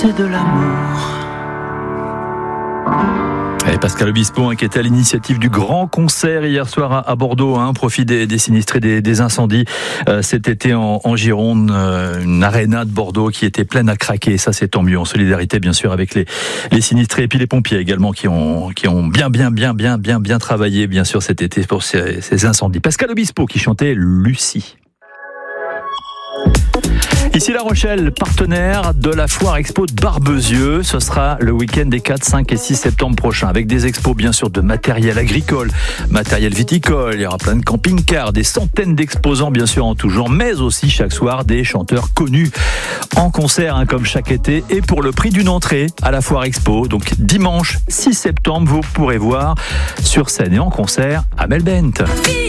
C'est de l'amour. Et Pascal Obispo, qui était à l'initiative du grand concert hier soir à Bordeaux, au profit des sinistrés des incendies cet été en Gironde, une aréna de Bordeaux qui était pleine à craquer. Ça, c'est tant mieux, en solidarité bien sûr avec les sinistrés et puis les pompiers également qui ont bien travaillé bien sûr cet été pour ces incendies. Pascal Obispo qui chantait Lucie. Ici La Rochelle, partenaire de la Foire Expo de Barbezieux. Ce sera le week-end des 4, 5 et 6 septembre prochains, avec des expos bien sûr de matériel agricole, matériel viticole, il y aura plein de camping-cars, des centaines d'exposants bien sûr en tout genre, mais aussi chaque soir des chanteurs connus en concert comme chaque été, et pour le prix d'une entrée à la Foire Expo. Donc dimanche 6 septembre, vous pourrez voir sur scène et en concert Amel Bent.